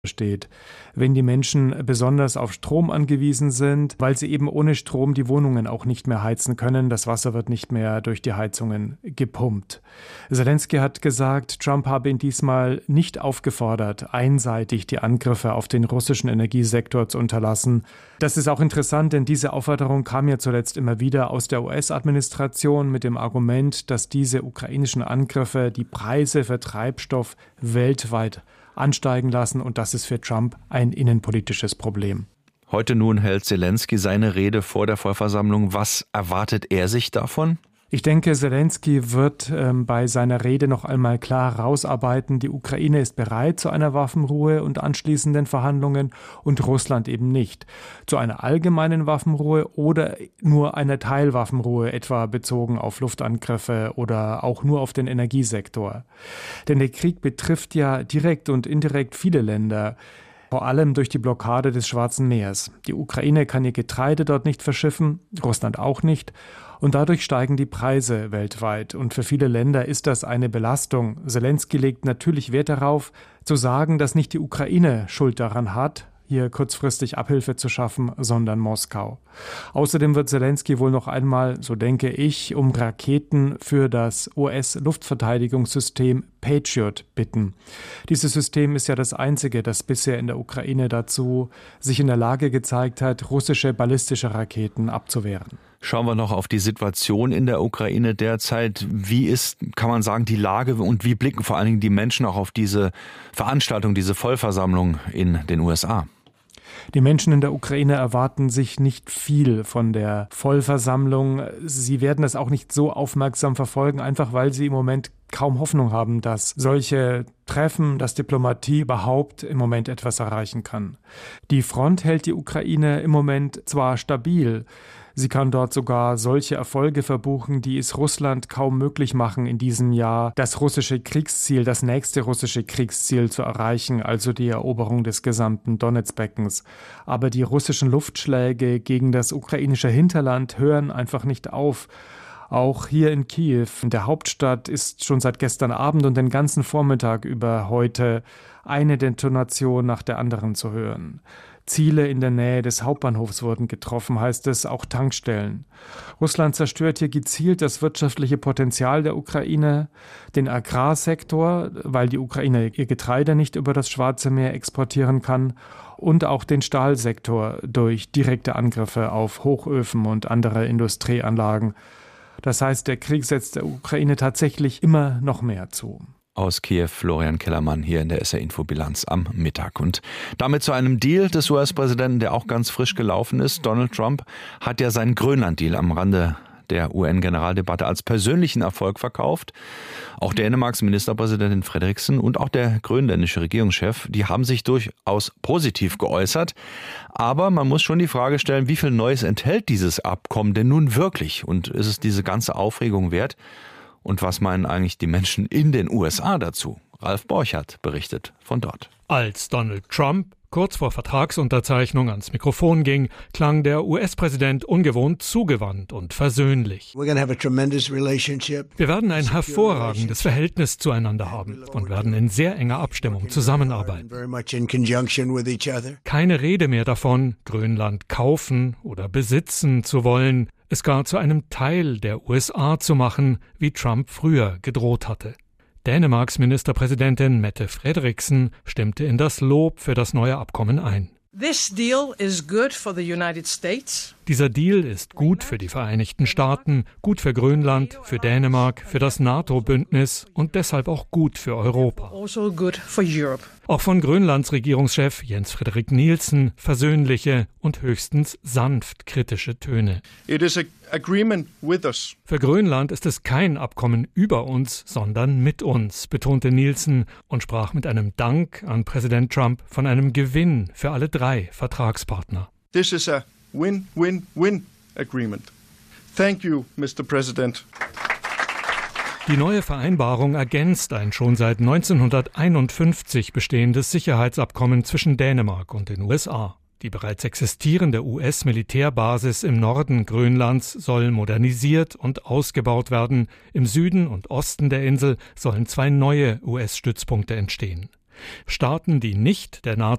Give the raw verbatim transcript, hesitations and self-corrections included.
steht. Wenn die Menschen besonders auf Strom angewiesen sind, weil sie eben ohne Strom die Wohnungen auch nicht mehr heizen können, das Wasser wird nicht mehr durch die Heizungen gepumpt. Zelensky hat gesagt, Trump habe ihn diesmal nicht aufgefordert, einseitig die Angriffe auf den russischen Energiesektor zu unterlassen. Das ist auch interessant, denn diese Aufforderung kam ja zuletzt immer wieder aus der U S-Administration mit dem Argument, dass diese ukrainischen Angriffe die Preise für Treibstoff weltweit ansteigen lassen, und das ist für Trump ein innenpolitisches Problem. Heute nun hält Zelensky seine Rede vor der Vollversammlung. Was erwartet er sich davon? Ich denke, Zelensky wird ähm, bei seiner Rede noch einmal klar herausarbeiten, die Ukraine ist bereit zu einer Waffenruhe und anschließenden Verhandlungen und Russland eben nicht. Zu einer allgemeinen Waffenruhe oder nur einer Teilwaffenruhe, etwa bezogen auf Luftangriffe oder auch nur auf den Energiesektor. Denn der Krieg betrifft ja direkt und indirekt viele Länder, vor allem durch die Blockade des Schwarzen Meers. Die Ukraine kann ihr Getreide dort nicht verschiffen, Russland auch nicht. Und dadurch steigen die Preise weltweit. Und für viele Länder ist das eine Belastung. Zelensky legt natürlich Wert darauf, zu sagen, dass nicht die Ukraine Schuld daran hat, hier kurzfristig Abhilfe zu schaffen, sondern Moskau. Außerdem wird Zelensky wohl noch einmal, so denke ich, um Raketen für das U S-Luftverteidigungssystem Patriot bitten. Dieses System ist ja das einzige, das bisher in der Ukraine dazu sich in der Lage gezeigt hat, russische ballistische Raketen abzuwehren. Schauen wir noch auf die Situation in der Ukraine derzeit. Wie ist, kann man sagen, die Lage und wie blicken vor allen Dingen die Menschen auch auf diese Veranstaltung, diese Vollversammlung in den U S A? Die Menschen in der Ukraine erwarten sich nicht viel von der Vollversammlung. Sie werden das auch nicht so aufmerksam verfolgen, einfach weil sie im Moment kaum Hoffnung haben, dass solche Treffen, dass Diplomatie überhaupt im Moment etwas erreichen kann. Die Front hält die Ukraine im Moment zwar stabil, sie kann dort sogar solche Erfolge verbuchen, die es Russland kaum möglich machen, in diesem Jahr das russische Kriegsziel, das nächste russische Kriegsziel zu erreichen, also die Eroberung des gesamten Donezbeckens. Aber die russischen Luftschläge gegen das ukrainische Hinterland hören einfach nicht auf. Auch hier in Kiew, in der Hauptstadt, ist schon seit gestern Abend und den ganzen Vormittag über heute eine Detonation nach der anderen zu hören. Ziele in der Nähe des Hauptbahnhofs wurden getroffen, heißt es, auch Tankstellen. Russland zerstört hier gezielt das wirtschaftliche Potenzial der Ukraine, den Agrarsektor, weil die Ukraine ihr Getreide nicht über das Schwarze Meer exportieren kann, und auch den Stahlsektor durch direkte Angriffe auf Hochöfen und andere Industrieanlagen. Das heißt, der Krieg setzt der Ukraine tatsächlich immer noch mehr zu. Aus Kiew, Florian Kellermann hier in der S R-Info-Bilanz am Mittag. Und damit zu einem Deal des U S-Präsidenten, der auch ganz frisch gelaufen ist. Donald Trump hat ja seinen Grönland-Deal am Rande der U N-Generaldebatte als persönlichen Erfolg verkauft. Auch Dänemarks Ministerpräsidentin Frederiksen und auch der grönländische Regierungschef, die haben sich durchaus positiv geäußert. Aber man muss schon die Frage stellen, wie viel Neues enthält dieses Abkommen denn nun wirklich? Und ist es diese ganze Aufregung wert? Und was meinen eigentlich die Menschen in den U S A dazu? Ralf Borchardt berichtet von dort. Als Donald Trump kurz vor Vertragsunterzeichnung ans Mikrofon ging, klang der U S-Präsident ungewohnt zugewandt und versöhnlich. Wir werden ein hervorragendes Verhältnis zueinander haben und werden in sehr enger Abstimmung zusammenarbeiten. Keine Rede mehr davon, Grönland kaufen oder besitzen zu wollen, es gar zu einem Teil der U S A zu machen, wie Trump früher gedroht hatte. Dänemarks Ministerpräsidentin Mette Frederiksen stimmte in das Lob für das neue Abkommen ein. This deal is good for the United States. Dieser Deal ist gut für die Vereinigten Staaten, gut für Grönland, für Dänemark, für das NATO-Bündnis und deshalb auch gut für Europa. Also good for Europe. Auch von Grönlands Regierungschef Jens Frederik Nielsen versöhnliche und höchstens sanft kritische Töne. It is an agreement with us. Für Grönland ist es kein Abkommen über uns, sondern mit uns, betonte Nielsen und sprach mit einem Dank an Präsident Trump von einem Gewinn für alle drei Vertragspartner. This is a win-win-win agreement. Thank you, Mister President. Die neue Vereinbarung ergänzt ein schon seit neunzehnhunderteinundfünfzig bestehendes Sicherheitsabkommen zwischen Dänemark und den U S A. Die bereits existierende U S-Militärbasis im Norden Grönlands soll modernisiert und ausgebaut werden. Im Süden und Osten der Insel sollen zwei neue U S-Stützpunkte entstehen. Staaten, die nicht der NATO